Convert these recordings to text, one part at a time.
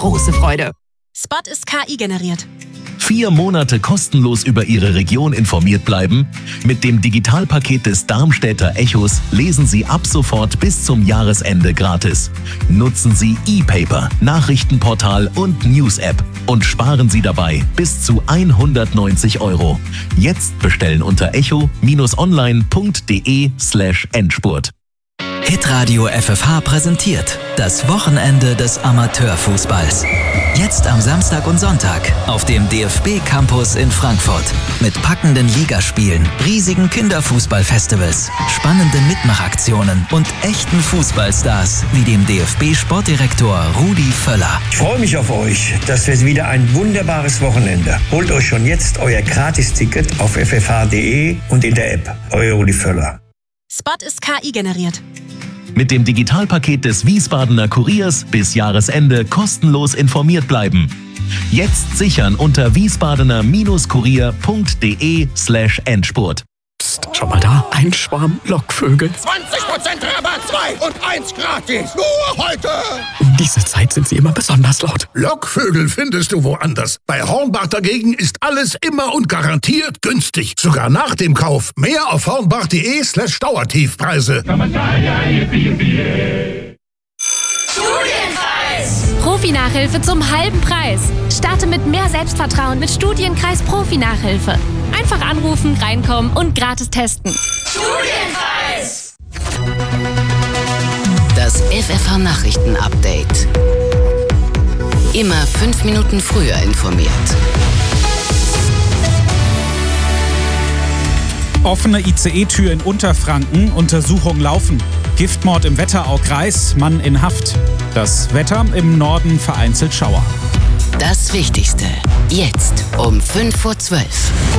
große Freude. Spot ist KI generiert. 4 Monate kostenlos über Ihre Region informiert bleiben? Mit dem Digitalpaket des Darmstädter Echos lesen Sie ab sofort bis zum Jahresende gratis. Nutzen Sie ePaper, Nachrichtenportal und News-App und sparen Sie dabei bis zu 190 €. Jetzt bestellen unter echo-online.de/Endspurt. Hitradio FFH präsentiert das Wochenende des Amateurfußballs. Jetzt am Samstag und Sonntag auf dem DFB-Campus in Frankfurt. Mit packenden Ligaspielen, riesigen Kinderfußballfestivals, spannenden Mitmachaktionen und echten Fußballstars wie dem DFB-Sportdirektor Rudi Völler. Ich freue mich auf euch. Das wird wieder ein wunderbares Wochenende. Holt euch schon jetzt euer Gratisticket auf ffh.de und in der App. Euer Rudi Völler. Spot ist KI generiert. Mit dem Digitalpaket des Wiesbadener Kuriers bis Jahresende kostenlos informiert bleiben. Jetzt sichern unter wiesbadener-kurier.de/Endspurt. Psst, schau mal da, ein Schwarm Lockvögel. 20% Rabatt, 2 und 1 gratis. Nur heute. Um diese Zeit sind sie immer besonders laut. Lockvögel findest du woanders. Bei Hornbach dagegen ist alles immer und garantiert günstig. Sogar nach dem Kauf. Mehr auf hornbach.de/Dauertiefpreise. Profi-Nachhilfe zum halben Preis. Starte mit mehr Selbstvertrauen mit Studienkreis Profi-Nachhilfe. Einfach anrufen, reinkommen und gratis testen. Studienkreis! Das FFH-Nachrichten-Update. Immer 5 Minuten früher informiert. Offene ICE-Tür in Unterfranken, Untersuchungen laufen. Giftmord im Wetteraukreis, Mann in Haft. Das Wetter im Norden vereinzelt Schauer. Das Wichtigste, jetzt um 5:12 Uhr.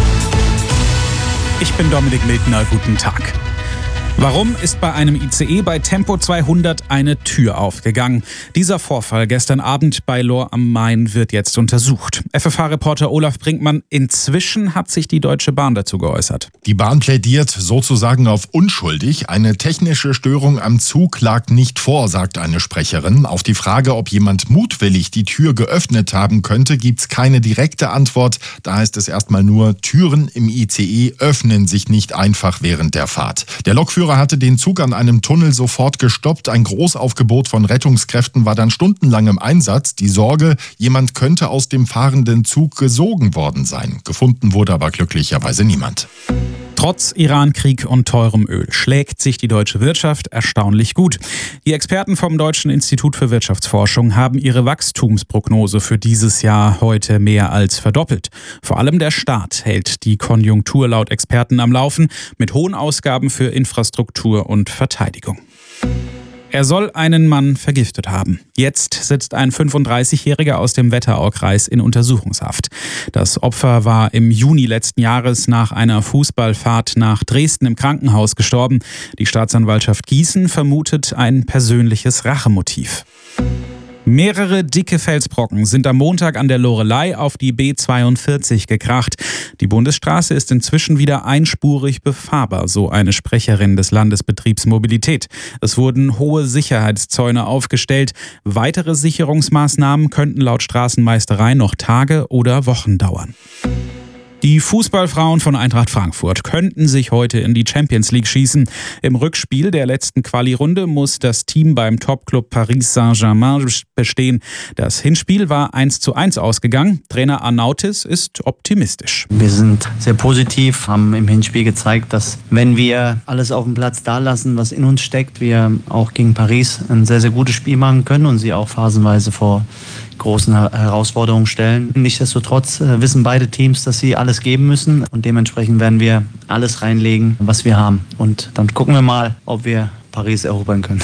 Ich bin Dominik Mildner, guten Tag. Warum ist bei einem ICE bei Tempo 200 eine Tür aufgegangen? Dieser Vorfall gestern Abend bei Lohr am Main wird jetzt untersucht. FFH-Reporter Olaf Brinkmann, inzwischen hat sich die Deutsche Bahn dazu geäußert. Die Bahn plädiert sozusagen auf unschuldig. Eine technische Störung am Zug lag nicht vor, sagt eine Sprecherin. Auf die Frage, ob jemand mutwillig die Tür geöffnet haben könnte, gibt's keine direkte Antwort. Da heißt es erstmal nur, Türen im ICE öffnen sich nicht einfach während der Fahrt. Der Lokführer hatte den Zug an einem Tunnel sofort gestoppt. Ein Großaufgebot von Rettungskräften war dann stundenlang im Einsatz. Die Sorge, jemand könnte aus dem fahrenden Zug gesogen worden sein. Gefunden wurde aber glücklicherweise niemand. Trotz Iran-Krieg und teurem Öl schlägt sich die deutsche Wirtschaft erstaunlich gut. Die Experten vom Deutschen Institut für Wirtschaftsforschung haben ihre Wachstumsprognose für dieses Jahr heute mehr als verdoppelt. Vor allem der Staat hält die Konjunktur laut Experten am Laufen mit hohen Ausgaben für Infrastruktur und Verteidigung. Er soll einen Mann vergiftet haben. Jetzt sitzt ein 35-Jähriger aus dem Wetteraukreis in Untersuchungshaft. Das Opfer war im Juni letzten Jahres nach einer Fußballfahrt nach Dresden im Krankenhaus gestorben. Die Staatsanwaltschaft Gießen vermutet ein persönliches Rachemotiv. Mehrere dicke Felsbrocken sind am Montag an der Loreley auf die B42 gekracht. Die Bundesstraße ist inzwischen wieder einspurig befahrbar, so eine Sprecherin des Landesbetriebs Mobilität. Es wurden hohe Sicherheitszäune aufgestellt. Weitere Sicherungsmaßnahmen könnten laut Straßenmeisterei noch Tage oder Wochen dauern. Die Fußballfrauen von Eintracht Frankfurt könnten sich heute in die Champions League schießen. Im Rückspiel der letzten Quali-Runde muss das Team beim Topclub Paris Saint-Germain bestehen. Das Hinspiel war 1:1 ausgegangen. Trainer Arnautis ist optimistisch. Wir sind sehr positiv, haben im Hinspiel gezeigt, dass wenn wir alles auf dem Platz da lassen, was in uns steckt, wir auch gegen Paris ein sehr, sehr gutes Spiel machen können und sie auch phasenweise vor großen Herausforderungen stellen. Nichtsdestotrotz wissen beide Teams, dass sie alles geben müssen und dementsprechend werden wir alles reinlegen, was wir haben. Und dann gucken wir mal, ob wir Paris erobern können.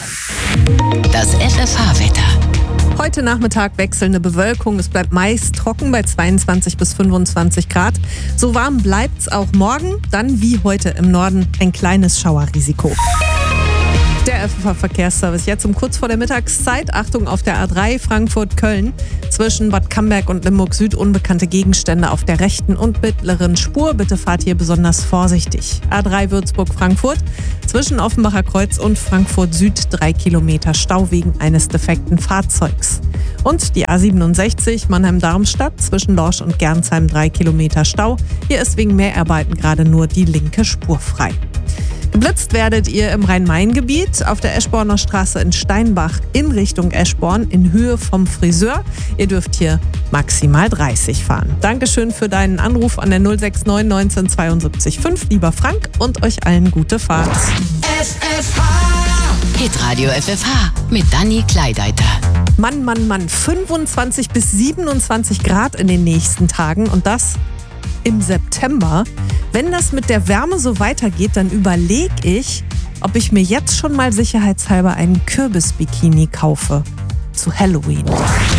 Das FFH-Wetter. Heute Nachmittag wechselnde Bewölkung. Es bleibt meist trocken bei 22 bis 25 Grad. So warm bleibt's auch morgen. Dann wie heute im Norden ein kleines Schauerrisiko. Der FFH-Verkehrsservice jetzt um kurz vor der Mittagszeit. Achtung auf der A3 Frankfurt-Köln. Zwischen Bad Camberg und Limburg Süd unbekannte Gegenstände auf der rechten und mittleren Spur. Bitte fahrt hier besonders vorsichtig. A3 Würzburg-Frankfurt. Zwischen Offenbacher Kreuz und Frankfurt Süd 3 Kilometer Stau wegen eines defekten Fahrzeugs. Und die A67 Mannheim-Darmstadt zwischen Lorsch und Gernsheim 3 Kilometer Stau. Hier ist wegen Mehrarbeiten gerade nur die linke Spur frei. Geblitzt werdet ihr im Rhein-Main-Gebiet auf der Eschborner Straße in Steinbach in Richtung Eschborn in Höhe vom Friseur. Ihr dürft hier maximal 30 fahren. Dankeschön für deinen Anruf an der 069 1972 5, lieber Frank, und euch allen gute Fahrt. FFH Hitradio FFH mit Dani Kleideiter. Mann, 25 bis 27 Grad in den nächsten Tagen und das im September. Wenn das mit der Wärme so weitergeht, dann überlege ich, ob ich mir jetzt schon mal sicherheitshalber einen Kürbis-Bikini kaufe zu Halloween.